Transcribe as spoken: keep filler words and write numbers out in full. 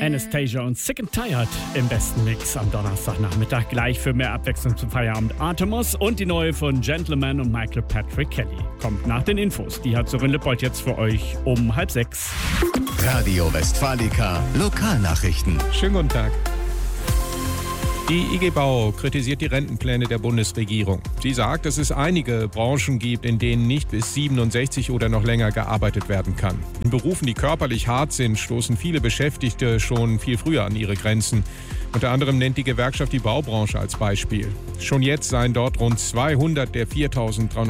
Anastasia und Sick and Tired im besten Mix am Donnerstagnachmittag. Gleich für mehr Abwechslung zum Feierabend Artemis und die neue von Gentleman und Michael Patrick Kelly. Kommt nach den Infos. Die hat Sören Lippold jetzt für euch um halb sechs. Radio Westfalica Lokalnachrichten. Schönen guten Tag. Die I G Bau kritisiert die Rentenpläne der Bundesregierung. Sie sagt, dass es einige Branchen gibt, in denen nicht bis siebenundsechzig oder noch länger gearbeitet werden kann. In Berufen, die körperlich hart sind, stoßen viele Beschäftigte schon viel früher an ihre Grenzen. Unter anderem nennt die Gewerkschaft die Baubranche als Beispiel. Schon jetzt seien dort rund zweihundert der viertausenddreihundert